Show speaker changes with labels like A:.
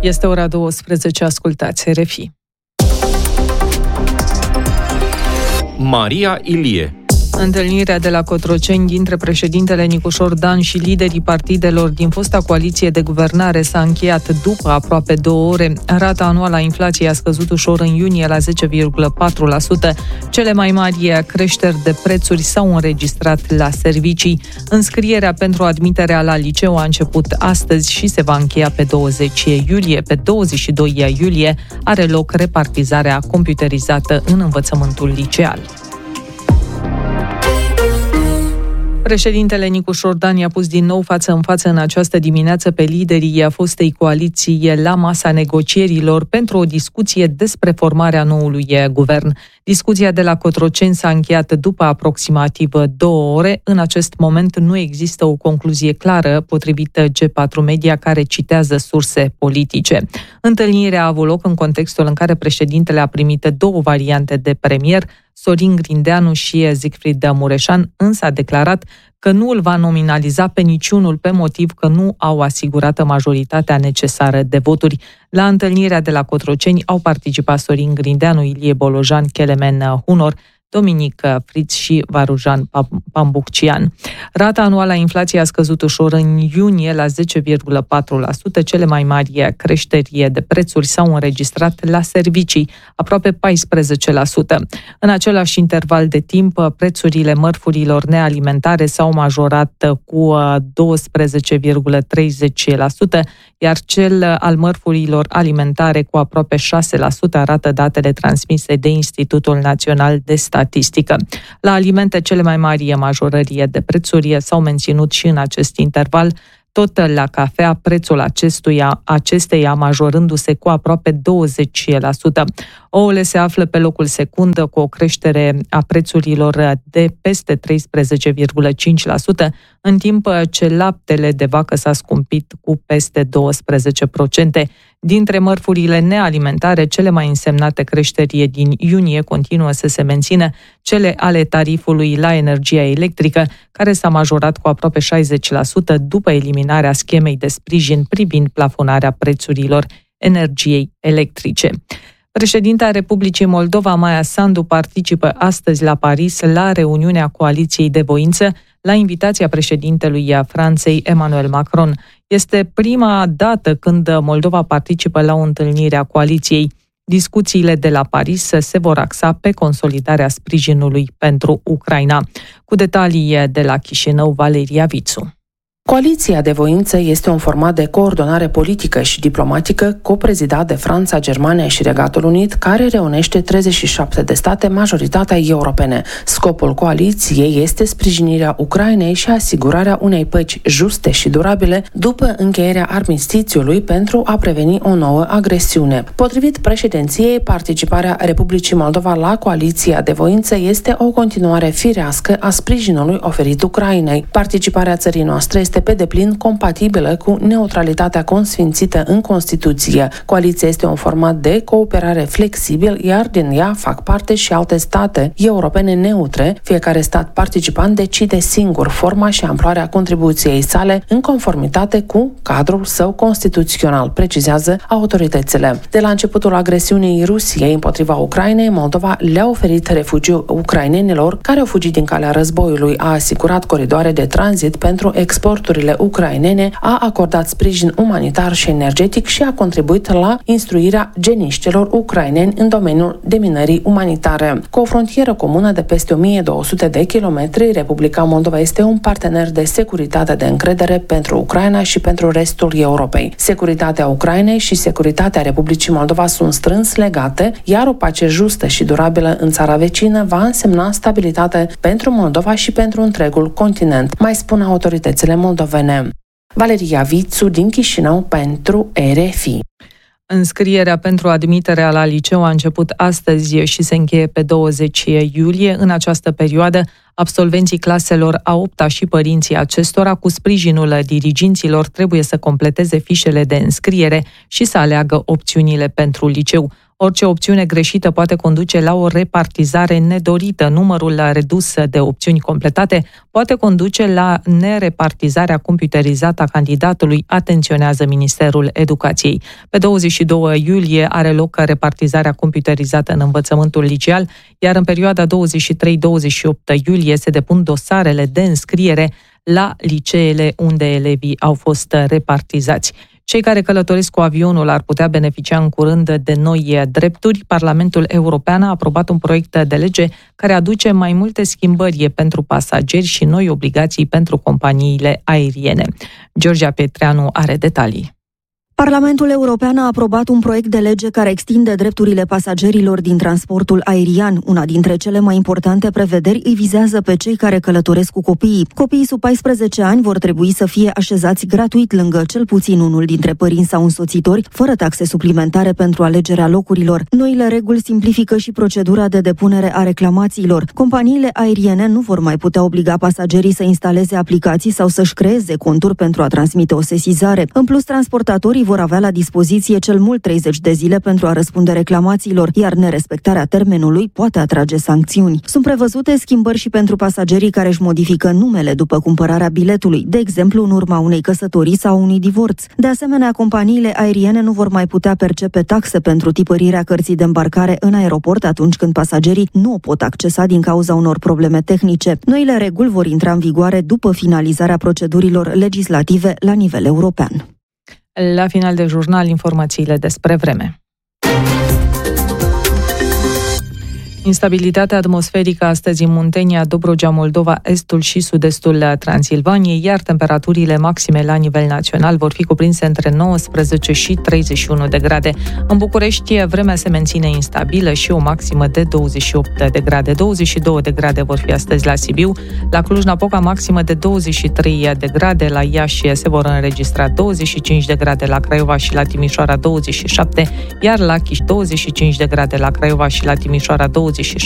A: Este ora 12, ascultați RFI.
B: Maria Ilie.
A: Întâlnirea de la Cotroceni dintre președintele Nicușor Dan și liderii partidelor din fosta coaliție de guvernare s-a încheiat după aproape 2 ore. Rata anuală a inflației a scăzut ușor în iunie la 10,4%. Cele mai mari creșteri de prețuri s-au înregistrat la servicii. Înscrierea pentru admiterea la liceu a început astăzi și se va încheia pe 20 iulie. Pe 22 iulie are loc repartizarea computerizată în învățământul liceal. Președintele Nicușor Dan i-a pus din nou față în față în această dimineață pe liderii fostei coaliții la masa negocierilor pentru o discuție despre formarea noului guvern. Discuția de la Cotroceni s-a încheiat după aproximativ 2 ore. În acest moment nu există o concluzie clară, potrivit G4 Media, care citează surse politice. Întâlnirea a avut loc în contextul în care președintele a primit 2 variante de premier, Sorin Grindeanu și Siegfried Mureșan, însă a declarat că nu îl va nominaliza pe niciunul pe motiv că nu au asigurat majoritatea necesară de voturi. La întâlnirea de la Cotroceni au participat Sorin Grindeanu, Ilie Bolojan, Kelemen Hunor, Dominic Fritz și Varujan Pambuccian. Rata anuală a inflației a scăzut ușor în iunie la 10,4%. Cele mai mari creșteri de prețuri s-au înregistrat la servicii, aproape 14%. În același interval de timp, prețurile mărfurilor nealimentare s-au majorat cu 12,30%, iar cel al mărfurilor alimentare cu aproape 6%, arată datele transmise de Institutul Național de Statistică. La alimente, cele mai mari majorări de prețuri s-au menținut și în acest interval. Tot la cafea, prețul acesteia majorându-se cu aproape 20%. Ouăle se află pe locul secund cu o creștere a prețurilor de peste 13,5%, în timp ce laptele de vacă s-a scumpit cu peste 12%. Dintre mărfurile nealimentare, cele mai însemnate creșteri din iunie continuă să se mențină cele ale tarifului la energia electrică, care s-a majorat cu aproape 60% după eliminarea schemei de sprijin privind plafonarea prețurilor energiei electrice. Președinta Republicii Moldova, Maia Sandu, participă astăzi la Paris la reuniunea Coaliției de Voință, la invitația președintelui Franței, Emmanuel Macron. Este prima dată când Moldova participă la o întâlnire a coaliției. Discuțiile de la Paris se vor axa pe consolidarea sprijinului pentru Ucraina. Cu detalii de la Chișinău, Valeria Vițu.
C: Coaliția de voință este un format de coordonare politică și diplomatică coprezidat de Franța, Germania și Regatul Unit, care reunește 37 de state, majoritatea europene. Scopul coaliției este sprijinirea Ucrainei și asigurarea unei păci juste și durabile după încheierea armistițiului pentru a preveni o nouă agresiune. Potrivit președinției, participarea Republicii Moldova la coaliția de voință este o continuare firească a sprijinului oferit Ucrainei. Participarea țării noastre este pe deplin compatibilă cu neutralitatea consfințită în Constituție. Coaliția este un format de cooperare flexibil, iar din ea fac parte și alte state europene neutre. Fiecare stat participant decide singur forma și amploarea contribuției sale în conformitate cu cadrul său constituțional, precizează autoritățile. De la începutul agresiunii Rusiei împotriva Ucrainei, Moldova le-a oferit refugiu ucrainenilor care au fugit din calea războiului, a asigurat coridoare de tranzit pentru exporturile ucrainene, a acordat sprijin umanitar și energetic și a contribuit la instruirea geniștilor ucraineni în domeniul deminării umanitare. Cu o frontieră comună de peste 1200 de kilometri, Republica Moldova este un partener de securitate de încredere pentru Ucraina și pentru restul Europei. Securitatea Ucrainei și securitatea Republicii Moldova sunt strâns legate, iar o pace justă și durabilă în țara vecină va însemna stabilitate pentru Moldova și pentru întregul continent, mai spun autoritățile moldovene. Valeria Vițu din Chișinău pentru RFI.
A: Înscrierea pentru admiterea la liceu a început astăzi și se încheie pe 20 iulie. În această perioadă, absolvenții claselor a 8-a și părinții acestora, cu sprijinul diriginților, trebuie să completeze fișele de înscriere și să aleagă opțiunile pentru liceu. Orice opțiune greșită poate conduce la o repartizare nedorită. Numărul redus de opțiuni completate poate conduce la nerepartizarea computerizată a candidatului, atenționează Ministerul Educației. Pe 22 iulie are loc repartizarea computerizată în învățământul liceal, iar în perioada 23-28 iulie se depun dosarele de înscriere la liceele unde elevii au fost repartizați. Cei care călătoresc cu avionul ar putea beneficia în curând de noi drepturi. Parlamentul European a aprobat un proiect de lege care aduce mai multe schimbări pentru pasageri și noi obligații pentru companiile aeriene. Georgia Petreanu are detalii.
B: Parlamentul European a aprobat un proiect de lege care extinde drepturile pasagerilor din transportul aerian. Una dintre cele mai importante prevederi îi vizează pe cei care călătoresc cu copiii. Copiii sub 14 ani vor trebui să fie așezați gratuit lângă cel puțin unul dintre părinți sau însoțitori, fără taxe suplimentare pentru alegerea locurilor. Noile reguli simplifică și procedura de depunere a reclamațiilor. Companiile aeriene nu vor mai putea obliga pasagerii să instaleze aplicații sau să-și creeze conturi pentru a transmite o sesizare. În plus, transportatorii vor avea la dispoziție cel mult 30 de zile pentru a răspunde reclamațiilor, iar nerespectarea termenului poate atrage sancțiuni. Sunt prevăzute schimbări și pentru pasagerii care își modifică numele după cumpărarea biletului, de exemplu în urma unei căsătorii sau unui divorț. De asemenea, companiile aeriene nu vor mai putea percepe taxe pentru tipărirea cărții de îmbarcare în aeroport atunci când pasagerii nu o pot accesa din cauza unor probleme tehnice. Noile reguli vor intra în vigoare după finalizarea procedurilor legislative la nivel european.
A: La final de jurnal, informațiile despre vreme. Instabilitatea atmosferică astăzi în Muntenia, Dobrogea, Moldova, estul și sud-estul Transilvaniei, iar temperaturile maxime la nivel național vor fi cuprinse între 19 și 31 de grade. În București, vremea se menține instabilă și o maximă de 28 de grade. 22 de grade vor fi astăzi la Sibiu, la Cluj-Napoca maximă de 23 de grade, la Iași se vor înregistra 25 de grade, la Craiova și la Timișoara 27, iar la Chiș 25 de grade, la Craiova și la Timișoara 27